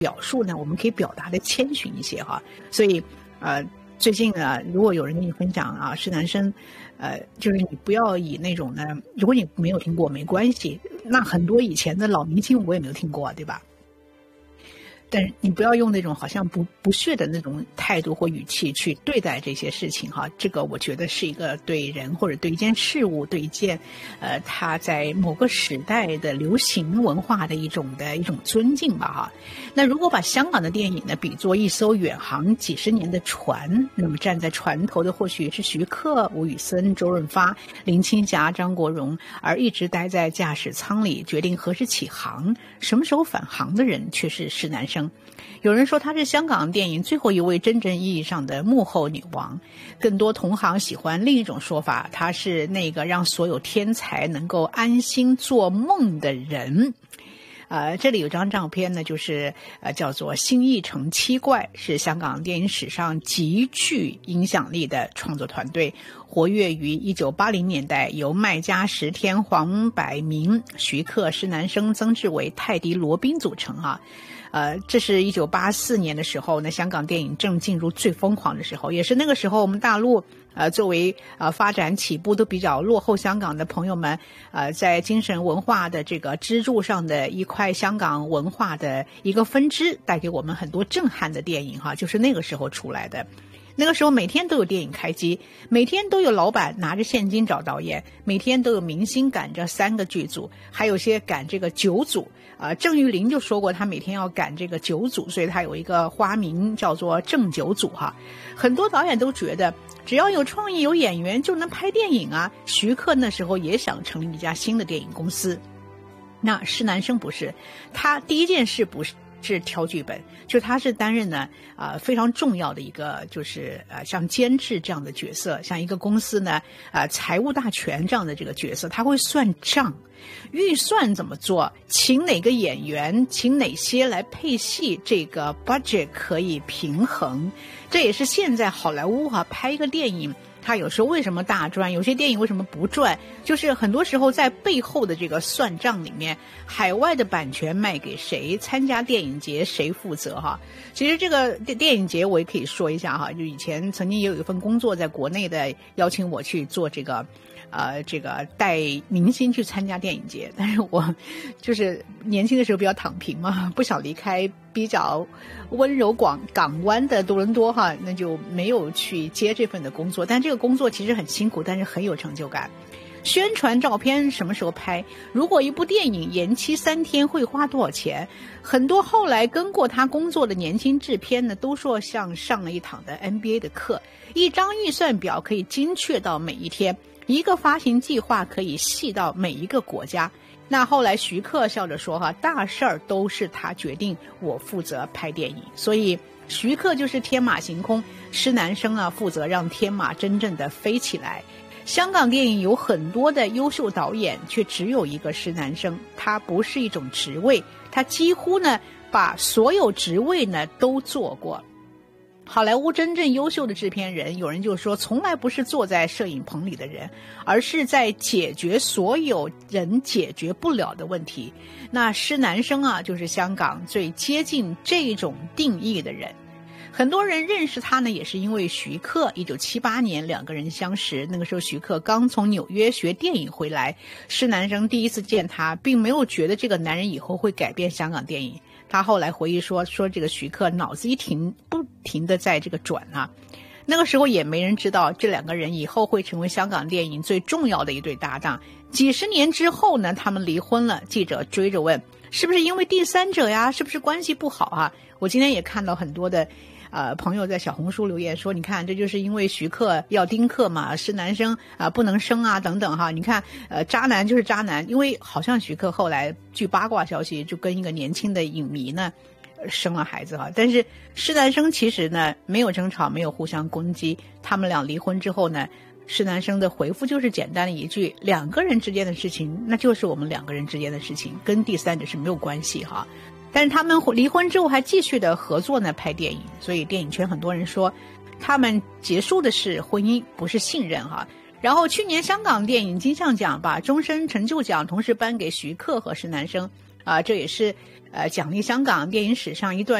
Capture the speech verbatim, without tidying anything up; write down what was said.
表述呢，我们可以表达的谦逊一些哈。所以呃，最近呢，如果有人跟你分享啊，施南生，呃，就是你不要以那种呢，如果你没有听过没关系，那很多以前的老明星我也没有听过，对吧？但是你不要用那种好像不不屑的那种态度或语气去对待这些事情哈，这个我觉得是一个对人或者对一件事物、对一件呃它在某个时代的流行文化的一种的一种尊敬吧哈。那如果把香港的电影呢比作一艘远航几十年的船，那么站在船头的或许是徐克、吴宇森、周润发、林青霞、张国荣，而一直待在驾驶舱里决定何时起航、什么时候返航的人却是施南生。有人说她是香港电影最后一位真正意义上的幕后女王，更多同行喜欢另一种说法，她是那个让所有天才能够安心做梦的人。呃，这里有张照片呢，就是呃叫做新艺城七怪，是香港电影史上极具影响力的创作团队，活跃于一九八零年代，由麦嘉、石天、黄百鸣、徐克、施南生、曾志伟、泰迪、罗宾组成啊。呃，这是一九八四年的时候呢，香港电影正进入最疯狂的时候，也是那个时候我们大陆呃作为呃发展起步都比较落后香港的朋友们，呃在精神文化的这个支柱上的一块香港文化的一个分支，带给我们很多震撼的电影哈，就是那个时候出来的。那个时候每天都有电影开机，每天都有老板拿着现金找导演，每天都有明星赶着三个剧组，还有些赶这个九组啊、呃。郑裕玲就说过他每天要赶这个九组，所以他有一个花名叫做郑九组哈。很多导演都觉得只要有创意有演员就能拍电影啊。徐克那时候也想成立一家新的电影公司，那施南生不是，他第一件事不是是挑剧本，就他是担任呢啊、呃、非常重要的一个就是呃像监制这样的角色，像一个公司呢啊、呃、财务大权这样的这个角色，他会算账，预算怎么做，请哪个演员，请哪些来配戏，这个 budget 可以平衡。这也是现在好莱坞哈、啊、拍一个电影，他有时候为什么大赚，有些电影为什么不赚，就是很多时候在背后的这个算账里面，海外的版权卖给谁，参加电影节谁负责哈。其实这个电影节我也可以说一下哈，就以前曾经也有一份工作在国内的，邀请我去做这个呃，这个带明星去参加电影节，但是我就是年轻的时候比较躺平嘛，不想离开比较温柔广港湾的多伦多哈，那就没有去接这份的工作。但这个工作其实很辛苦，但是很有成就感。宣传照片什么时候拍？如果一部电影延期三天会花多少钱？很多后来跟过他工作的年轻制片呢，都说像上了一堂的 M B A 的课，一张预算表可以精确到每一天，一个发行计划可以细到每一个国家。那后来徐克笑着说哈，大事儿都是他决定，我负责拍电影。所以徐克就是天马行空，施南生啊负责让天马真正的飞起来。香港电影有很多的优秀导演，却只有一个施南生，他不是一种职位，他几乎呢把所有职位呢都做过。好莱坞真正优秀的制片人，有人就说从来不是坐在摄影棚里的人，而是在解决所有人解决不了的问题。那施南生啊，就是香港最接近这种定义的人。很多人认识他呢，也是因为徐克。一九七八年两个人相识，那个时候徐克刚从纽约学电影回来，施南生第一次见他，并没有觉得这个男人以后会改变香港电影。他后来回忆说，说这个徐克脑子一停，不停的在这个转啊。那个时候也没人知道这两个人以后会成为香港电影最重要的一对搭档。几十年之后呢，他们离婚了。记者追着问，是不是因为第三者呀？是不是关系不好啊？我今天也看到很多的呃，朋友在小红书留言说，你看这就是因为徐克要丁克嘛，施南生啊、呃、不能生啊等等哈。你看呃，渣男就是渣男，因为好像徐克后来据八卦消息就跟一个年轻的影迷呢生了孩子哈。但是施南生其实呢没有争吵，没有互相攻击。他们俩离婚之后呢，施南生的回复就是简单的一句，两个人之间的事情那就是我们两个人之间的事情，跟第三者是没有关系哈。但是他们离婚之后还继续的合作呢，拍电影。所以电影圈很多人说他们结束的是婚姻，不是信任哈。然后去年香港电影金像奖把终身成就奖同时颁给徐克和施南生啊、呃，这也是呃奖励香港电影史上一段